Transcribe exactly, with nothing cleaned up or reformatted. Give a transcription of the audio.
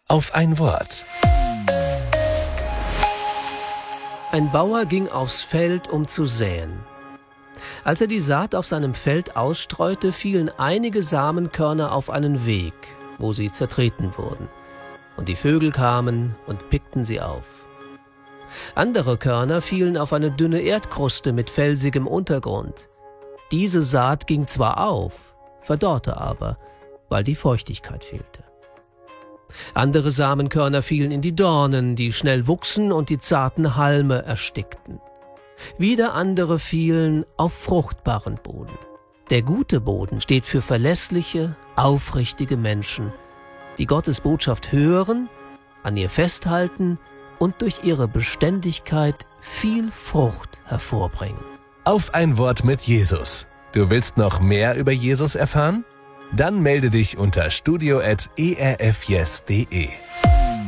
auf ein Wort. Ein Bauer ging aufs Feld, um zu säen. Als er die Saat auf seinem Feld ausstreute, fielen einige Samenkörner auf einen Weg, wo sie zertreten wurden. Und die Vögel kamen und pickten sie auf. Andere Körner fielen auf eine dünne Erdkruste mit felsigem Untergrund. Diese Saat ging zwar auf, verdorrte aber, weil die Feuchtigkeit fehlte. Andere Samenkörner fielen in die Dornen, die schnell wuchsen und die zarten Halme erstickten. Wieder andere fielen auf fruchtbaren Boden. Der gute Boden steht für verlässliche, aufrichtige Menschen, die Gottes Botschaft hören, an ihr festhalten und durch ihre Beständigkeit viel Frucht hervorbringen. Auf ein Wort mit Jesus. Du willst noch mehr über Jesus erfahren? Dann melde dich unter studio at e r f yes punkt de.